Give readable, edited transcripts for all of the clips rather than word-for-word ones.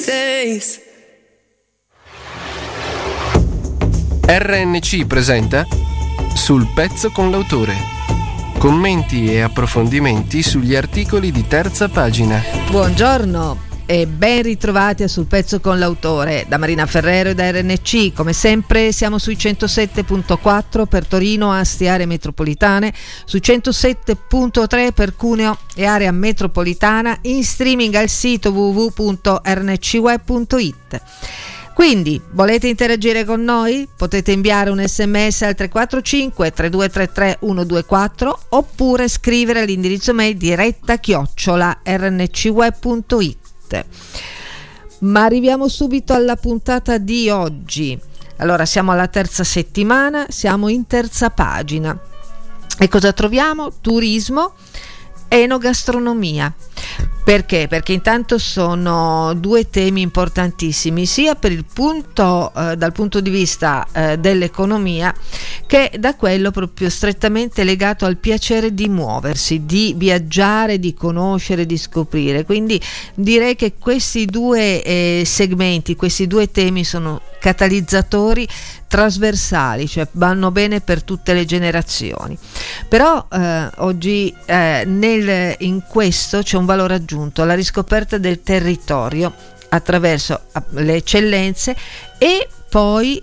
days. RNC presenta Sul pezzo con l'autore. Commenti e approfondimenti sugli articoli di terza pagina. Buongiorno e ben ritrovati a Sul pezzo con l'autore da Marina Ferrero e da RNC. Come sempre siamo sui 107.4 per Torino, Asti, aree metropolitane, su 107.3 per Cuneo e area metropolitana, in streaming al sito www.rncweb.it. Quindi, volete interagire con noi? Potete inviare un sms al 345 3233 124 oppure scrivere all'indirizzo mail diretta@rncweb.it. Ma arriviamo subito alla puntata di oggi. Allora, siamo alla terza settimana, siamo in terza pagina. E cosa troviamo? Turismo, enogastronomia. Perché? Perché intanto sono due temi importantissimi, sia per il punto dal punto di vista dell'economia, che da quello proprio strettamente legato al piacere di muoversi, di viaggiare, di conoscere, di scoprire. Quindi direi che questi due segmenti, questi due temi sono catalizzatori trasversali, cioè vanno bene per tutte le generazioni. Però oggi in questo c'è un valore aggiunto, la riscoperta del territorio attraverso le eccellenze e poi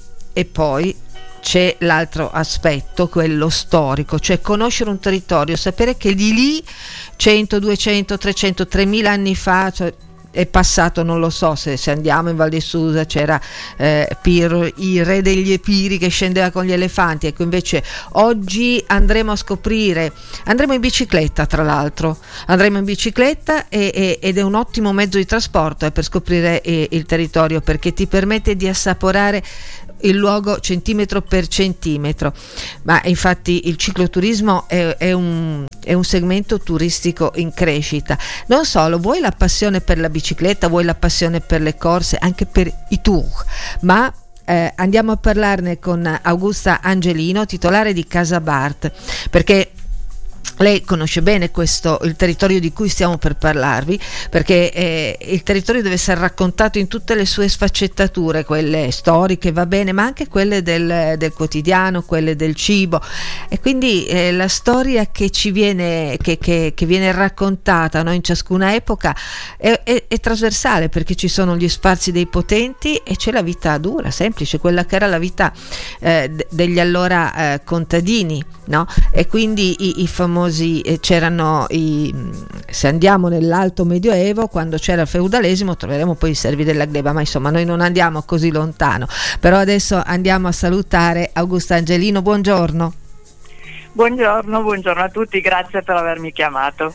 c'è l'altro aspetto, quello storico, cioè conoscere un territorio, sapere che di lì 100, 200, 300, 3000 anni fa, cioè, è passato, non lo so, se andiamo in Val di Susa c'era Pirro, il re degli Epiri che scendeva con gli elefanti. Ecco, invece oggi andremo a scoprire, andremo in bicicletta, tra l'altro andremo in bicicletta ed è un ottimo mezzo di trasporto per scoprire il territorio, perché ti permette di assaporare il luogo centimetro per centimetro. Ma infatti il cicloturismo è un segmento turistico in crescita. Non solo, vuoi la passione per la bicicletta, vuoi la passione per le corse, anche per i tour, ma andiamo a parlarne con Augusta Angelino, titolare di Casa Bart, perché lei conosce bene il territorio di cui stiamo per parlarvi, perché il territorio deve essere raccontato in tutte le sue sfaccettature, quelle storiche va bene, ma anche quelle del quotidiano, quelle del cibo, e quindi la storia che ci viene che viene raccontata, no, in ciascuna epoca è trasversale, perché ci sono gli spazi dei potenti e c'è la vita dura, semplice, quella che era la vita degli allora contadini, no? E quindi i famosi c'erano se andiamo nell'alto medioevo, quando c'era il feudalesimo, troveremo poi i servi della gleba, ma insomma noi non andiamo così lontano. Però adesso andiamo a salutare Augusta Angelino. Buongiorno. Buongiorno a tutti, grazie per avermi chiamato.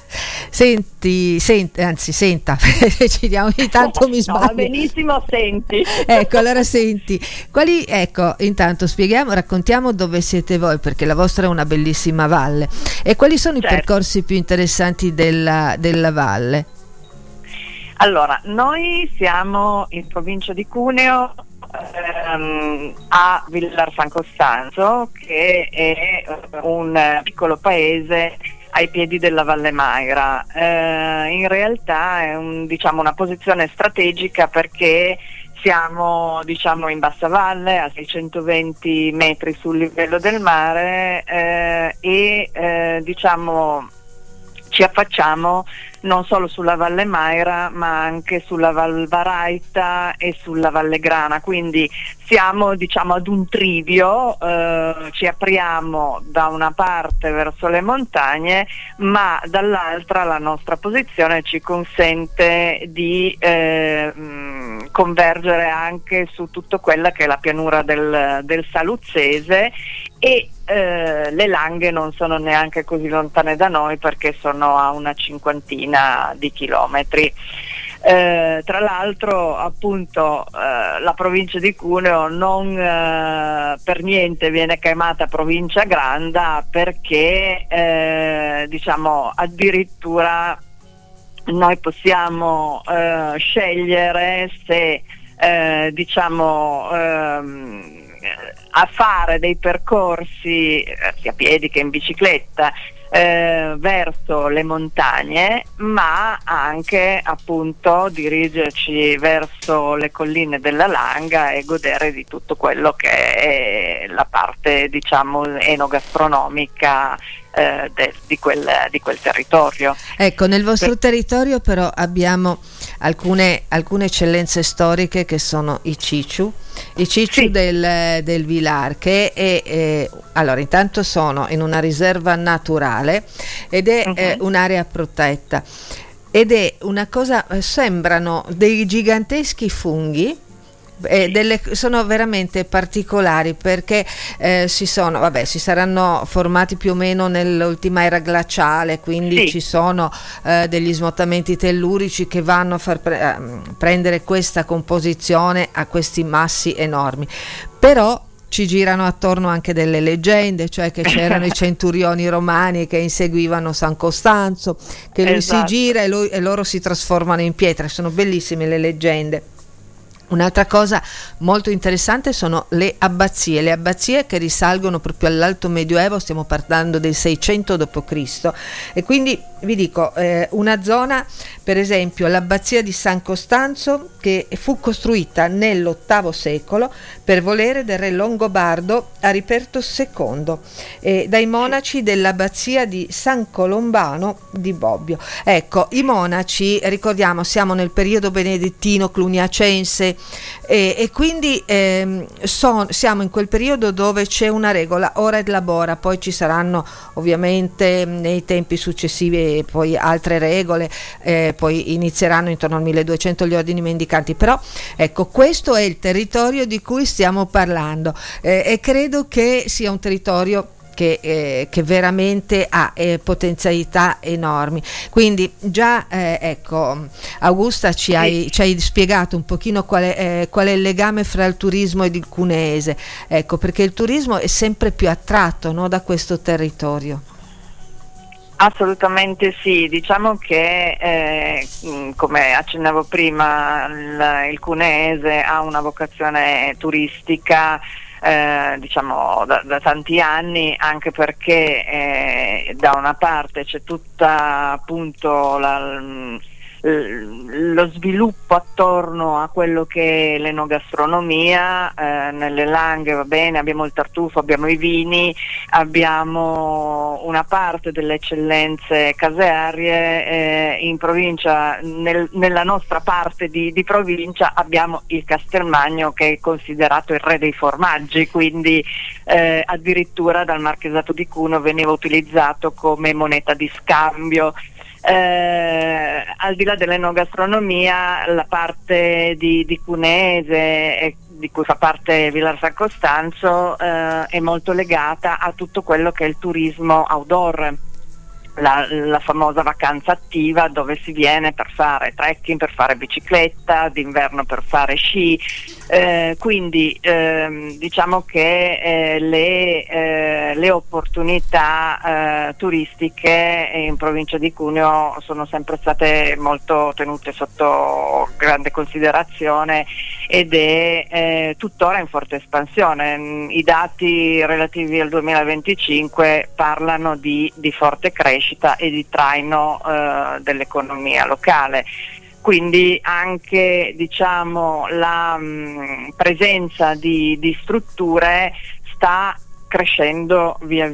Senta, ogni tanto mi sbaglio. No, benissimo, senti. Ecco, allora senti, intanto raccontiamo dove siete voi, perché la vostra è una bellissima valle, e quali sono i percorsi più interessanti della valle? Allora, noi siamo in provincia di Cuneo, a Villar San Costanzo, che è un piccolo paese ai piedi della Valle Maira. In realtà è una posizione strategica, perché siamo in bassa valle, a 620 metri sul livello del mare, ci affacciamo non solo sulla Valle Maira, ma anche sulla Val Baraita e sulla Valle Grana, quindi siamo ad un trivio, ci apriamo da una parte verso le montagne, ma dall'altra la nostra posizione ci consente di convergere anche su tutto quella che è la pianura del Saluzzese, e le Langhe non sono neanche così lontane da noi, perché sono a una 50 di chilometri. Tra l'altro, appunto, la provincia di Cuneo non per niente viene chiamata provincia granda, perché addirittura noi possiamo scegliere se a fare dei percorsi sia a piedi che in bicicletta verso le montagne, ma anche appunto dirigerci verso le colline della Langa e godere di tutto quello che è la parte, diciamo, enogastronomica di quel territorio. Ecco, nel vostro territorio però abbiamo alcune eccellenze storiche che sono i Ciciu Sì. del Vilar, che è, allora intanto sono in una riserva naturale ed è un'area protetta, ed è una cosa, sembrano dei giganteschi funghi. Sono veramente particolari perché si saranno formati più o meno nell'ultima era glaciale, quindi Sì. ci sono degli smottamenti tellurici che vanno a far prendere questa composizione a questi massi enormi. Però ci girano attorno anche delle leggende, cioè che c'erano i centurioni romani che inseguivano San Costanzo, che lui Esatto. si gira e loro si trasformano in pietra. Sono bellissime le leggende. Un'altra cosa molto interessante sono le abbazie che risalgono proprio all'Alto Medioevo, stiamo parlando del 600 d.C. e quindi vi dico una zona, per esempio l'abbazia di San Costanzo, che fu costruita nell'VIII secolo per volere del re longobardo Ariperto II, dai monaci dell'abbazia di San Colombano di Bobbio. Ecco, i monaci, ricordiamo, siamo nel periodo benedettino cluniacense, e quindi siamo in quel periodo dove c'è una regola, ora et labora. Poi ci saranno ovviamente nei tempi successivi poi altre regole, poi inizieranno intorno al 1200 gli ordini mendicanti, però ecco, questo è il territorio di cui stiamo parlando, e credo che sia un territorio che veramente ha potenzialità enormi. Quindi già ecco, Augusta ci hai spiegato un pochino qual è il legame fra il turismo ed il cuneese, ecco, perché il turismo è sempre più attratto, no, da questo territorio. Assolutamente sì, diciamo che come accennavo prima, il cuneese ha una vocazione turistica diciamo da tanti anni, anche perché da una parte c'è tutta appunto lo sviluppo attorno a quello che è l'enogastronomia. Nelle Langhe, va bene, abbiamo il tartufo, abbiamo i vini, abbiamo una parte delle eccellenze casearie, in provincia, nella nostra parte di provincia abbiamo il Castelmagno, che è considerato il re dei formaggi, quindi addirittura dal Marchesato di Cuneo veniva utilizzato come moneta di scambio. Al di là dell'enogastronomia, la parte di Cuneese, di cui fa parte Vilar San Costanzo, è molto legata a tutto quello che è il turismo outdoor, la famosa vacanza attiva, dove si viene per fare trekking, per fare bicicletta, d'inverno per fare sci, quindi diciamo che le opportunità turistiche in provincia di Cuneo sono sempre state molto tenute sotto grande considerazione, ed è tuttora in forte espansione. I dati relativi al 2025 parlano di forte crescita e di traino dell'economia locale. Quindi anche, diciamo, la presenza di strutture sta crescendo via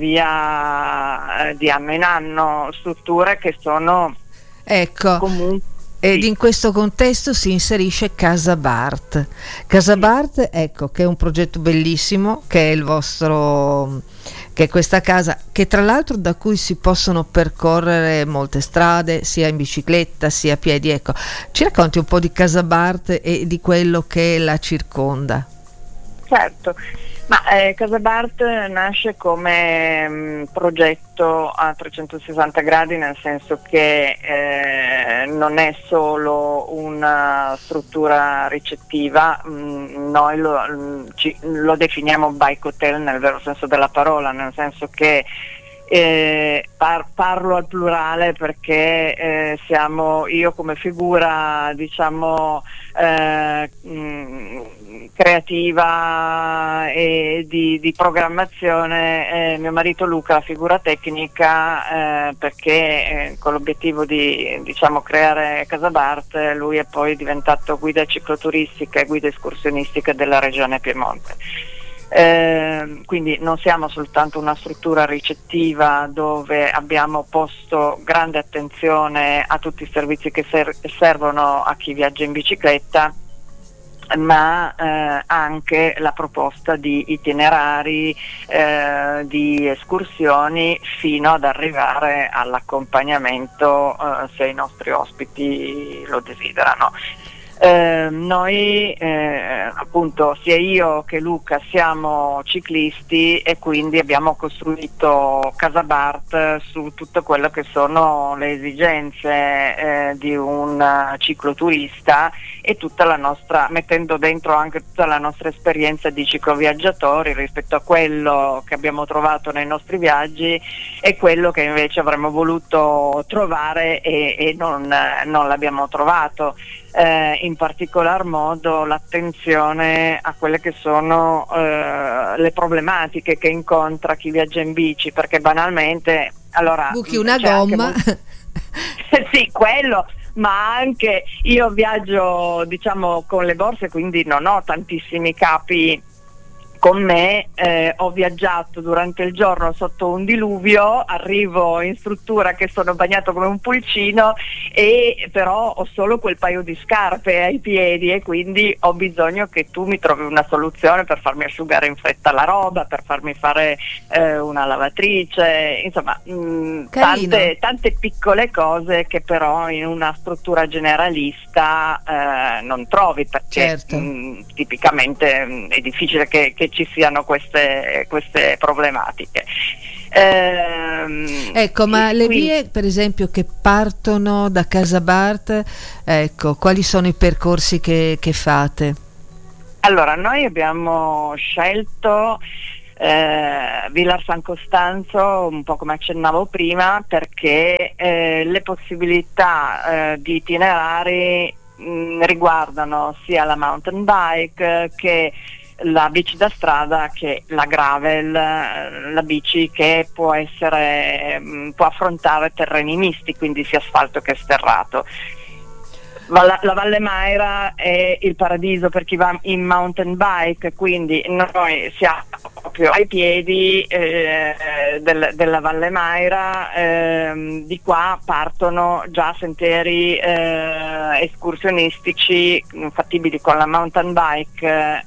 via di anno in anno, strutture che sono, ecco, comunque. Ed in questo contesto si inserisce Casa Bart. Casa Bart, ecco, che è un progetto bellissimo, che è il vostro, che è questa casa, che tra l'altro da cui si possono percorrere molte strade, sia in bicicletta sia a piedi. Ecco, ci racconti un po' di Casa Bart e di quello che la circonda? Certo, ma Casa Bart nasce come progetto a 360 gradi, nel senso che non è solo una struttura ricettiva. Noi lo definiamo bike hotel nel vero senso della parola, nel senso che parlo al plurale perché siamo io come figura, diciamo, che creativa e di programmazione, mio marito Luca la figura tecnica, perché con l'obiettivo di creare Casabart, lui è poi diventato guida cicloturistica e guida escursionistica della regione Piemonte. Quindi non siamo soltanto una struttura ricettiva dove abbiamo posto grande attenzione a tutti i servizi che servono a chi viaggia in bicicletta, ma anche la proposta di itinerari, di escursioni, fino ad arrivare all'accompagnamento se i nostri ospiti lo desiderano. Noi appunto sia io che Luca siamo ciclisti e quindi abbiamo costruito Casabart su tutto quello che sono le esigenze di un cicloturista e tutta la nostra, mettendo dentro anche tutta la nostra esperienza di cicloviaggiatori rispetto a quello che abbiamo trovato nei nostri viaggi e quello che invece avremmo voluto trovare e non l'abbiamo trovato. In particolar modo l'attenzione a quelle che sono le problematiche che incontra chi viaggia in bici, perché banalmente buchi una gomma sì, quello, ma anche io viaggio con le borse, quindi non ho tantissimi capi con me, ho viaggiato durante il giorno sotto un diluvio, arrivo in struttura che sono bagnato come un pulcino e però ho solo quel paio di scarpe ai piedi e quindi ho bisogno che tu mi trovi una soluzione per farmi asciugare in fretta la roba, per farmi fare una lavatrice, insomma tante piccole cose che però in una struttura generalista non trovi, perché tipicamente è difficile che ci siano queste problematiche. Ecco, ma le vie per esempio che partono da Casabart, ecco, quali sono i percorsi che fate? Allora, noi abbiamo scelto Vilar San Costanzo, un po' come accennavo prima, perché le possibilità di itinerari riguardano sia la mountain bike che la bici da strada, che la gravel, la bici che può affrontare terreni misti, quindi sia asfalto che sterrato. La Valle Maira è il paradiso per chi va in mountain bike, quindi noi siamo proprio ai piedi della Valle Maira, di qua partono già sentieri escursionistici fattibili con la mountain bike,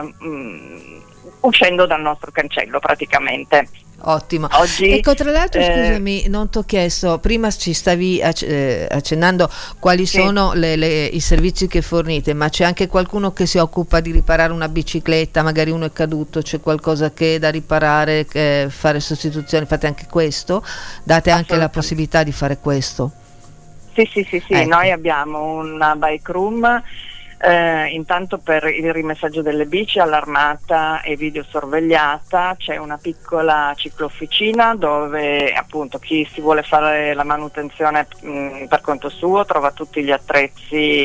uscendo dal nostro cancello praticamente. Ottimo. Ecco, tra l'altro scusami, non ti ho chiesto, prima ci stavi accennando quali sono i servizi che fornite, ma c'è anche qualcuno che si occupa di riparare una bicicletta, magari uno è caduto, c'è qualcosa che è da riparare, fare sostituzioni, fate anche questo? Date anche la possibilità di fare questo? Sì, ecco. Noi abbiamo una bike room, intanto per il rimessaggio delle bici all'armata e videosorvegliata. C'è una piccola ciclofficina dove appunto chi si vuole fare la manutenzione per conto suo trova tutti gli attrezzi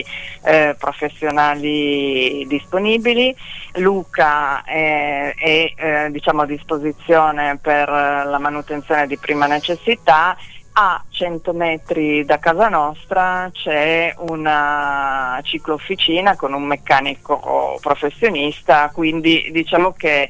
professionali disponibili. Luca è a disposizione per la manutenzione di prima necessità. A 100 metri da casa nostra c'è una ciclofficina con un meccanico professionista, quindi diciamo che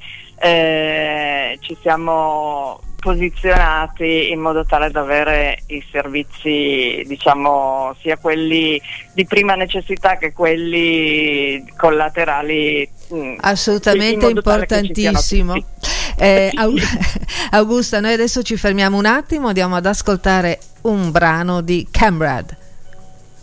ci siamo posizionati in modo tale da avere i servizi, diciamo, sia quelli di prima necessità che quelli collaterali. Assolutamente importantissimo. Augusta, noi adesso ci fermiamo un attimo, andiamo ad ascoltare un brano di Camrad.